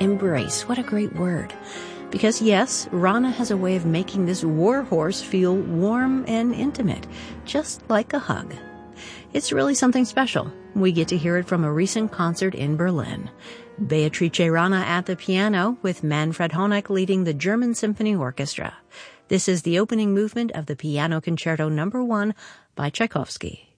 Embrace, what a great word. Because yes, Rana has a way of making this war horse feel warm and intimate, just like a hug. It's really something special. We get to hear it from a recent concert in Berlin. Beatrice Rana at the piano, with Manfred Honeck leading the German Symphony Orchestra. This is the opening movement of the Piano Concerto No. 1 by Tchaikovsky.